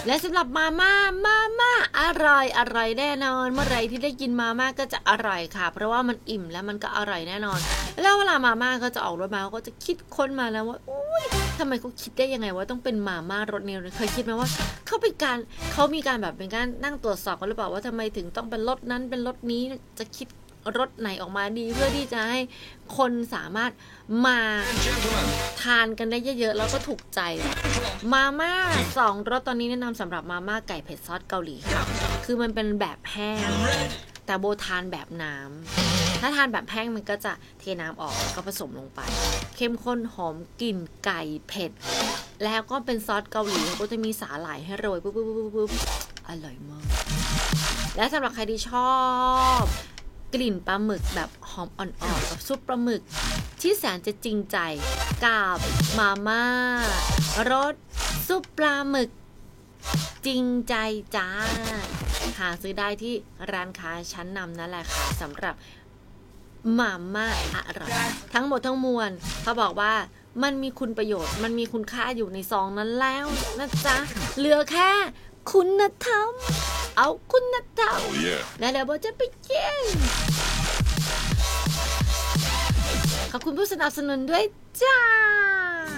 และสำหรับมาม่าอร่อยแน่นอนเมื่อไรที่ได้กินมาม่าก็จะอร่อยค่ะเพราะว่ามันอิ่มแล้วมันก็อร่อยแน่นอนแล้วเวลามาม่าก็จะออกรสมาเขาก็จะคิดค้นมาแล้วว่าอุ้ยทำไมเขาคิดได้ยังไงว่าต้องเป็นมาม่ารสนี้เคยคิดไหมว่าเขามีการแบบเป็นการนั่งตรวจสอบกันหรือเปล่าว่าทำไมถึงต้องเป็นรสนั้นเป็นรสนี้จะคิดรสไหนออกมาดีเพื่อที่จะให้คนสามารถมาทานกันได้เยอะๆแล้วก็ถูกใจมาม่า2รสตอนนี้แนะนำสำหรับมาม่าไก่เผ็ดซอสเกาหลีค่ะคือมันเป็นแบบแห้งแต่โบทานแบบน้ำถ้าทานแบบแห้งมันก็จะเทน้ำออกก็ผสมลงไปเข้มข้นหอมกลิ่นไก่เผ็ดแล้วก็เป็นซอสเกาหลีก็จะมีสาหร่ายให้โรยปุ๊บอร่อยมากและสำหรับใครที่ชอบกลิ่นปลาหมึกแบบหอมอ่อนๆกับซุปปลาหมึกที่แสนจะจริงใจกับมาม่ารสซุปปลาหมึกจริงใจจ้าหาซื้อได้ที่ร้านค้าชั้นนำนั่นแหละค่ะสำหรับมาม่าอร่อยทั้งหมดทั้งมวลเขาบอกว่ามันมีคุณประโยชน์มันมีคุณค่าอยู่ในซองนั้นแล้วนะจ๊ะเหลือแค่คุณธรรมเอาคุณธรรมแล้วเดี๋ยวโบจะไปกินขอบคุณผู้สนับสนุนด้วยจ้า